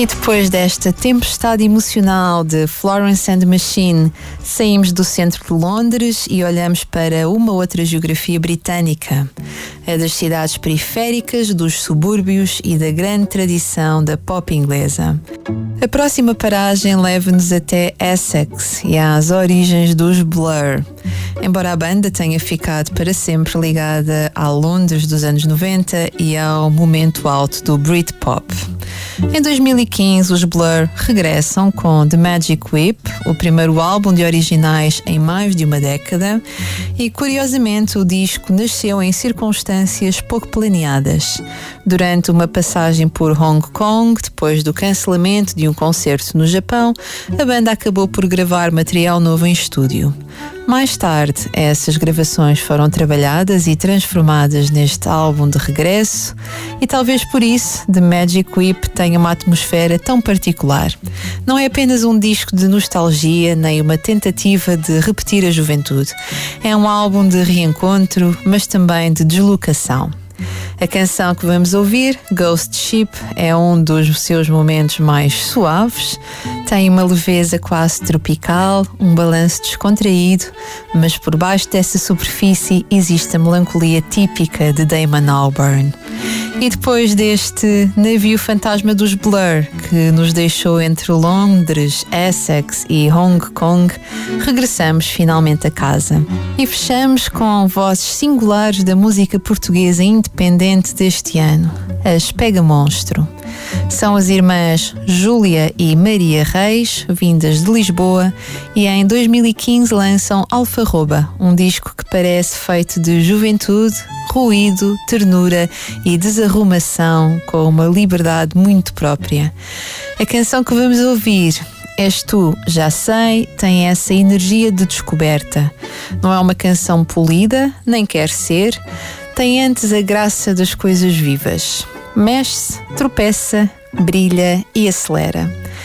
E depois desta tempestade emocional de Florence and the Machine, saímos do centro de Londres e olhamos para uma outra geografia britânica, a das cidades periféricas, dos subúrbios e da grande tradição da pop inglesa. A próxima paragem leva-nos até Essex e às origens dos Blur. Embora a banda tenha ficado para sempre ligada à Londres dos anos 90 e ao momento alto do Britpop. Em 2015, os Blur regressam com The Magic Whip, o primeiro álbum de originais em mais de uma década, e curiosamente o disco nasceu em circunstâncias pouco planeadas. Durante uma passagem por Hong Kong, depois do cancelamento de um concerto no Japão, a banda acabou por gravar material novo em estúdio. Mais tarde, essas gravações foram trabalhadas e transformadas neste álbum de regresso, e talvez por isso The Magic Whip tenha uma atmosfera tão particular. Não é apenas um disco de nostalgia, nem uma tentativa de repetir a juventude. É um álbum de reencontro, mas também de deslocação. A canção que vamos ouvir, Ghost Ship, é um dos seus momentos mais suaves, tem uma leveza quase tropical, um balanço descontraído, mas por baixo dessa superfície existe a melancolia típica de Damon Albarn. E depois deste navio fantasma dos Blur, que nos deixou entre Londres, Essex e Hong Kong, regressamos finalmente a casa. E fechamos com vozes singulares da música portuguesa independente deste ano, as Pega Monstro. São as irmãs Júlia e Maria Reis, vindas de Lisboa, e em 2015 lançam Alfarroba, um disco que parece feito de juventude, ruído, ternura e desarrumação, com uma liberdade muito própria. A canção que vamos ouvir, És Tu, Já Sei, tem essa energia de descoberta. Não é uma canção polida, nem quer ser, tem antes a graça das coisas vivas. Mexe-se, tropeça, brilha e acelera.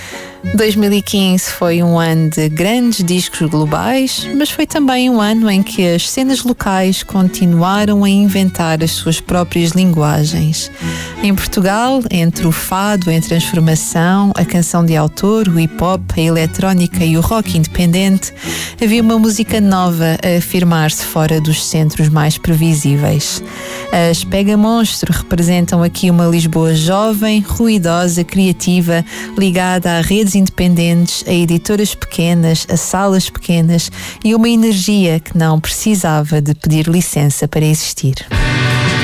2015 foi um ano de grandes discos globais, mas foi também um ano em que as cenas locais continuaram a inventar as suas próprias linguagens. Em Portugal, entre o fado em transformação, a canção de autor, o hip-hop, a eletrónica e o rock independente, havia uma música nova a afirmar-se fora dos centros mais previsíveis. As Pega Monstro representam aqui uma Lisboa jovem, ruidosa, criativa, ligada a redes independentes, a editoras pequenas, a salas pequenas e uma energia que não precisava de pedir licença para existir.